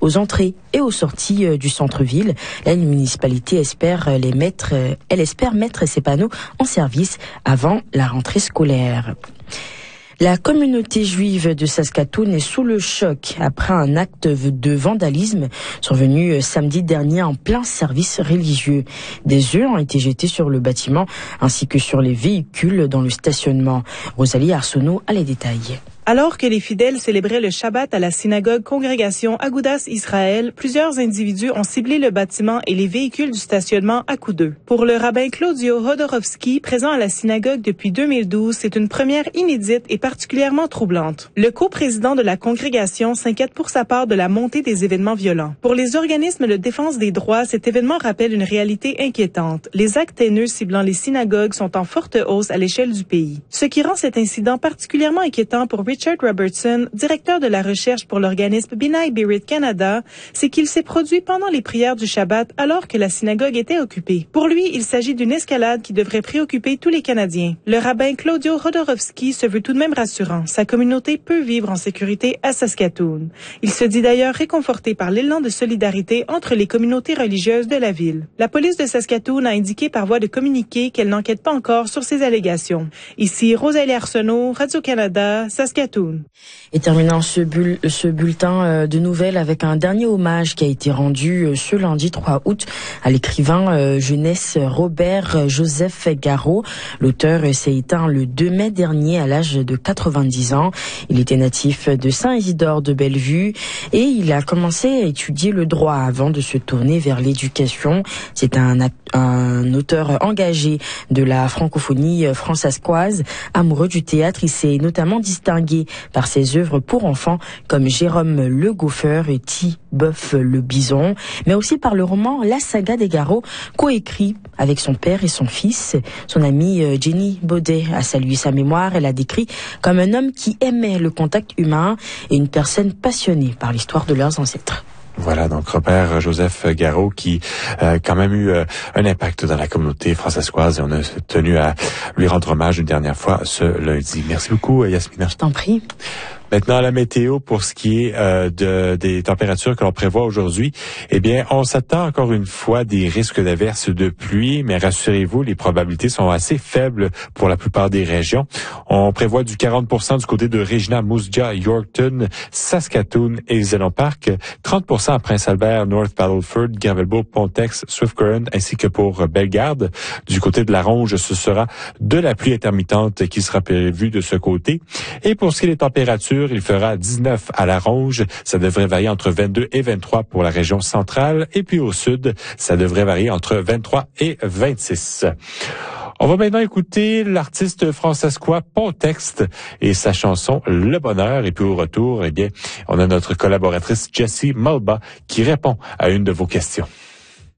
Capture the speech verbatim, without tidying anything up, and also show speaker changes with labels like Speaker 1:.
Speaker 1: aux entrées et aux sorties du centre-ville. La municipalité espère les mettre, elle espère mettre ces panneaux en service avant la rentrée scolaire. La communauté juive de Saskatoon est sous le choc après un acte de vandalisme survenu samedi dernier en plein service religieux. Des œufs ont été jetés sur le bâtiment ainsi que sur les véhicules dans le stationnement. Rosalie Arsenault a les détails.
Speaker 2: Alors que les fidèles célébraient le Shabbat à la synagogue Congrégation Agudas Israël, plusieurs individus ont ciblé le bâtiment et les véhicules du stationnement à coups d'œufs. Pour le rabbin Claudio Hodorowski, présent à la synagogue depuis deux mille douze, c'est une première inédite et particulièrement troublante. Le coprésident de la congrégation s'inquiète pour sa part de la montée des événements violents. Pour les organismes de défense des droits, cet événement rappelle une réalité inquiétante. Les actes haineux ciblant les synagogues sont en forte hausse à l'échelle du pays. Ce qui rend cet incident particulièrement inquiétant pour Richard Robertson, directeur de la recherche pour l'organisme B'nai B'rith Canada, c'est qu'il s'est produit pendant les prières du Shabbat alors que la synagogue était occupée. Pour lui, il s'agit d'une escalade qui devrait préoccuper tous les Canadiens. Le rabbin Claudio Hodorowski se veut tout de même rassurant. Sa communauté peut vivre en sécurité à Saskatoon. Il se dit d'ailleurs réconforté par l'élan de solidarité entre les communautés religieuses de la ville. La police de Saskatoon a indiqué par voie de communiqué qu'elle n'enquête pas encore sur ces allégations. Ici, Rosalie Arsenault, Radio-Canada, Saskatoon.
Speaker 1: Et terminant ce, bull, ce bulletin de nouvelles avec un dernier hommage qui a été rendu ce lundi trois août à l'écrivain jeunesse Robert Joseph Garreau. L'auteur s'est éteint le deux mai dernier à l'âge de quatre-vingt-dix ans. Il était natif de Saint-Isidore de Bellevue et il a commencé à étudier le droit avant de se tourner vers l'éducation. C'est un, un auteur engagé de la francophonie françaiscoise, amoureux du théâtre. Il s'est notamment distingué par ses œuvres pour enfants comme Jérôme le Gauffeur et T-Boeuf le Bison, mais aussi par le roman La Saga des Garreaux, coécrit avec son père et son fils. Son amie Jenny Baudet a salué sa mémoire. Elle a décrit comme un homme qui aimait le contact humain et une personne passionnée par l'histoire de leurs ancêtres.
Speaker 3: Voilà, donc Robert Joseph Garreau qui a euh, quand même eu euh, un impact dans la communauté françaiscoise et on a tenu à lui rendre hommage une dernière fois ce lundi. Merci beaucoup, Yasmina.
Speaker 1: Je t'en prie.
Speaker 3: Maintenant, la météo, pour ce qui est euh, de, des températures que l'on prévoit aujourd'hui, eh bien, on s'attend encore une fois des risques d'averses de pluie, mais rassurez-vous, les probabilités sont assez faibles pour la plupart des régions. On prévoit du quarante pour cent du côté de Regina, Moose Jaw, Yorkton, Saskatoon et Zélon Park, trente pour cent à Prince-Albert, North Battleford, Gravelbourg, Pontex, Swift Current, ainsi que pour Bellegarde. Du côté de la Ronge, ce sera de la pluie intermittente qui sera prévue de ce côté. Et pour ce qui est des températures, il fera dix-neuf à la Ronge. Ça devrait varier entre vingt-deux et vingt-trois pour la région centrale. Et puis au sud, ça devrait varier entre vingt-trois et vingt-six. On va maintenant écouter l'artiste francescois Pontex et sa chanson Le Bonheur. Et puis au retour, eh bien, on a notre collaboratrice Jessie Malba qui répond à une de vos questions.